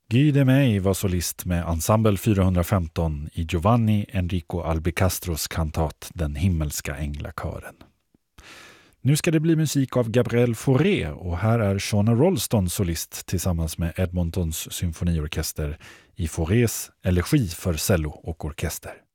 Guy de May var solist med Ensemble 415 i Giovanni Enrico Albicastros kantat Den himmelska änglakören. Nu ska det bli musik av Gabriel Fauré och här är Shona Rolston solist tillsammans med Edmontons symfoniorkester i Faurés elegi för cello och orkester.